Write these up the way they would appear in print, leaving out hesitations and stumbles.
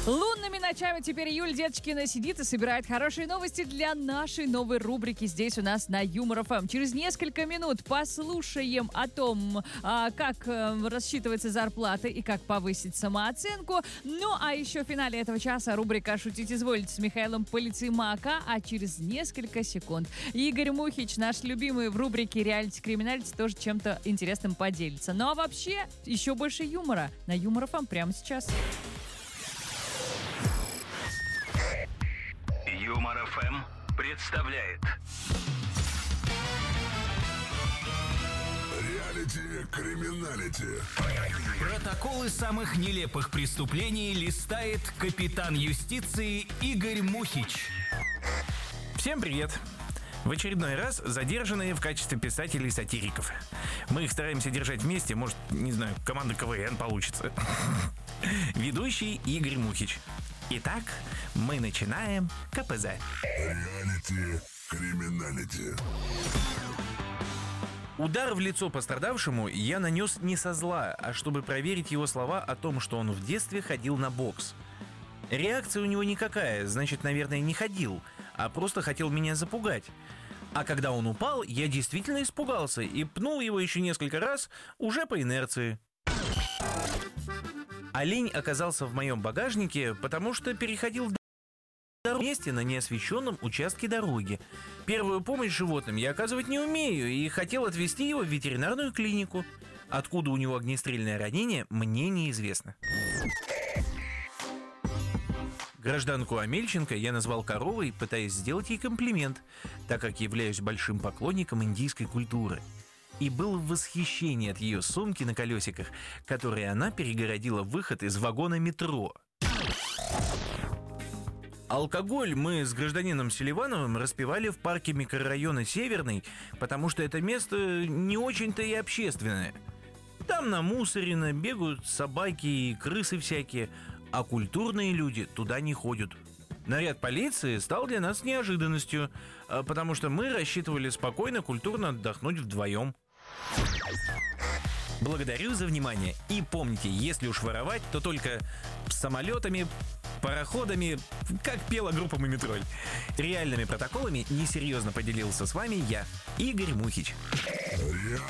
Лунными ночами теперь Юль Деточкина сидит и собирает хорошие новости для нашей новой рубрики здесь у нас на Юмор ФМ. Через несколько минут послушаем о том, как рассчитывается зарплата и как повысить самооценку. Ну, а еще в финале этого часа рубрика «Шутить изволите» с Михаилом Полицеймака, а через несколько секунд Игорь Мухич, наш любимый в рубрике «Реалити-криминалити», тоже чем-то интересным поделится. Ну, а вообще, еще больше юмора на Юмор ФМ прямо сейчас. Юмор ФМ представляет Реалити-криминалити. протоколы самых нелепых преступлений листает капитан юстиции Игорь Мухич. Всем привет! В очередной раз задержанные в качестве писателей-сатириков. Мы их стараемся держать вместе, может, не знаю, команда КВН получится. Ведущий Игорь Мухич. Итак, мы начинаем КПЗ. Реалити-криминалити. Удар в лицо пострадавшему я нанес не со зла, а чтобы проверить его слова о том, что он в детстве ходил на бокс. Реакция у него никакая, значит, наверное, не ходил, а просто хотел меня запугать. А когда он упал, я действительно испугался и пнул его еще несколько раз, уже по инерции. Олень оказался в моем багажнике, потому что переходил дорогу месте на неосвещенном участке дороги. Первую помощь животным я оказывать не умею и хотел отвезти его в ветеринарную клинику. Откуда у него огнестрельное ранение, мне неизвестно. Гражданку Амельченко я назвал коровой, пытаясь сделать ей комплимент, так как являюсь большим поклонником индийской культуры. И был в восхищении от ее сумки на колесиках, которой она перегородила выход из вагона метро. Алкоголь мы с гражданином Селивановым распивали в парке микрорайона Северный, потому что это место не очень-то и общественное. Там намусорено, бегают собаки и крысы всякие, а культурные люди туда не ходят. Наряд полиции стал для нас неожиданностью, потому что мы рассчитывали спокойно, культурно отдохнуть вдвоем. Благодарю за внимание. И помните, если уж воровать, то только самолетами, пароходами, как пела группа «Мумитроль». Реальными протоколами несерьезно поделился с вами я, Игорь Мухич.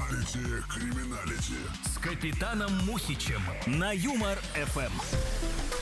Реалити-криминалити. С капитаном Мухичем на Юмор ФМ.